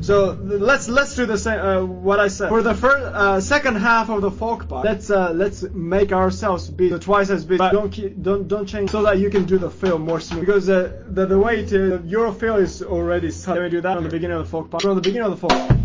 So let's do the same. What I said for the second half of the folk part. Let's make ourselves be twice as big. But don't change so that you can do the fill more smooth. Because the way to your fill is already set. Let me do that from the beginning of the folk part. From the beginning of the folk.